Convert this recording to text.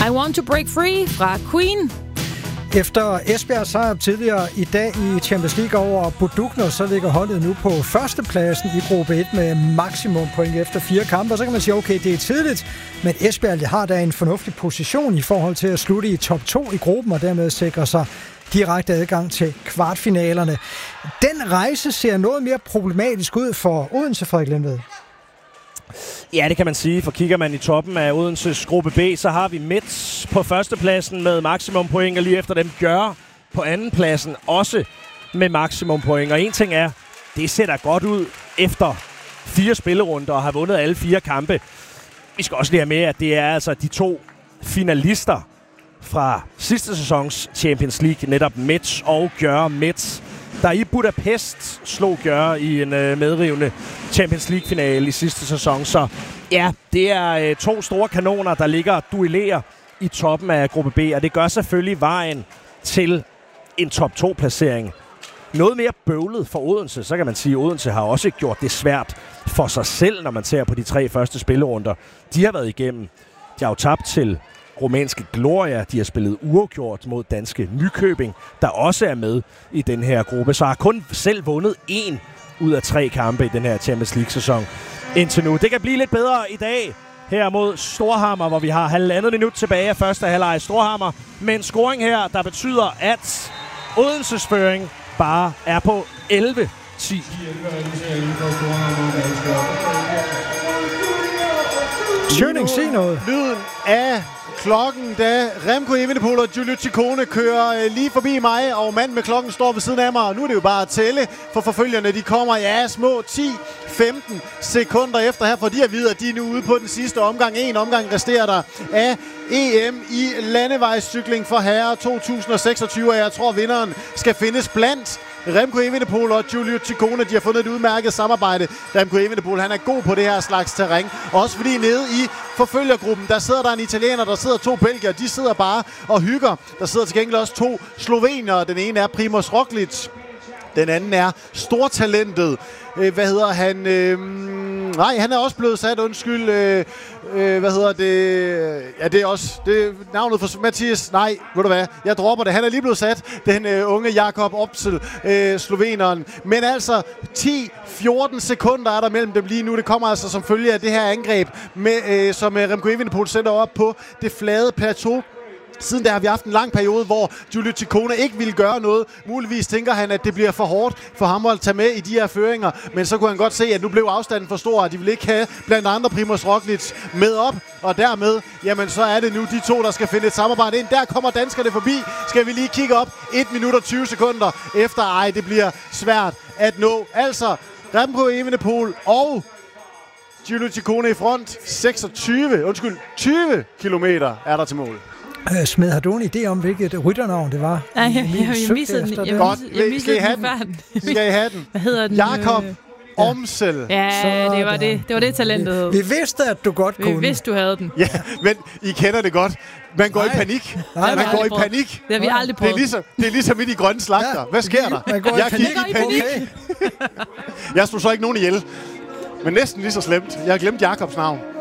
I Want to Break Free fra Queen. Efter Esbjerg sejr tidligere i dag i Champions League over Bodø, så ligger holdet nu på førstepladsen i gruppe 1 med maksimum point efter 4 kampe. Og så kan man sige, okay, det er tidligt, men Esbjerg har da en fornuftig position i forhold til at slutte i top 2 i gruppen og dermed sikre sig direkte adgang til kvartfinalerne. Den rejse ser noget mere problematisk ud for Odense, Frederik Lindved. Ja, det kan man sige, for kigger man i toppen af Odenses gruppe B, så har vi Metz på førstepladsen med maksimum point, og lige efter dem Gør på andenpladsen også med maksimum point. Og en ting er, det ser da godt ud efter 4 spillerunder og har vundet alle 4 kampe. Vi skal også lige have med, at det er altså de 2 finalister fra sidste sæsons Champions League, netop Metz og Gør. Metz, der i Budapest slog Gør i en medrivende Champions League-finale i sidste sæson. Så ja, det er 2 store kanoner, der ligger og duellerer i toppen af gruppe B, og det gør selvfølgelig vejen til en top 2-placering noget mere bøvlet for Odense. Så kan man sige, at Odense har også gjort det svært for sig selv, når man ser på de 3 første spillerunder. De har været igennem. De har jo tabt til rumænske Gloria. De har spillet uafgjort mod danske Nykøbing, der også er med i den her gruppe. Så har kun selv vundet 1 ud af 3 kampe i den her Champions League-sæson indtil nu. Det kan blive lidt bedre i dag her mod Storhamar, hvor vi har 1,5 minut tilbage af første halvleg. Storhamar med en scoring her, der betyder, at Odenses føring bare er på 11-10. Schøning, sig noget. Lyden af klokken, da Remco Evenepoel og Giulio Ciccone kører lige forbi mig, og mand med klokken står ved siden af mig, og nu er det jo bare at tælle, for forfølgerne de kommer, små 10-15 sekunder efter her, for de at vide, at de er nu ude på den sidste omgang. En omgang resterer der af EM i landevejscykling for herrer 2026, og jeg tror, vinderen skal findes blandt Remco Evenepoel og Giulio Ciccone. De har fundet et udmærket samarbejde. Remco Evenepoel, han er god på det her slags terræn. Også fordi nede i forfølgergruppen, der sidder der en italiener, der sidder 2 belgier. De sidder bare og hygger. Der sidder til gengæld også 2 slovenere. Den ene er Primož Roglič. Den anden er stortalentet. Hvad hedder han? Nej, han er også blevet sat, undskyld. Hvad hedder det? Ja, det er også det navnet for Mathias. Nej, ved du hvad? Jeg dropper det. Han er lige blevet sat, den unge Jakob Opsel, sloveneren. Men altså, 10-14 sekunder er der mellem dem lige nu. Det kommer altså som følge af det her angreb, som Remco Evenepoel sætter op på det flade plateau. Siden da har vi haft en lang periode, hvor Giulio Ciccone ikke ville gøre noget. Muligvis tænker han, at det bliver for hårdt for ham at tage med i de her føringer. Men så kunne han godt se, at nu blev afstanden for stor, og de ville ikke have blandt andre Primož Roglič med op. Og dermed, jamen så er det nu de 2, der skal finde et samarbejde ind. Der kommer danskerne forbi. Skal vi lige kigge op. 1 minut og 20 sekunder efter. Det bliver svært at nå. Altså, Remco Evenepoel og Giulio Ciccone i front. 20 kilometer er der til mål. Smed, har du en idé om, hvilket rytternavn det var? Nej, jeg missede den. Skal I have den? Skal I have den? Hvad hedder den? Jakob Omsel. Ja, det var det talentet hed. Vi vidste, at du godt kunne. Vi vidste, du havde den. Ja, men I kender det godt. Man går i panik. Man går i panik. Det har vi aldrig prøvet. Det er ligesom i de grønne slagter. Hvad sker der? Jeg gik i panik. Jeg slog så ikke nogen ihjel. Men næsten lige så slemt. Jeg har glemt Jakobs navn.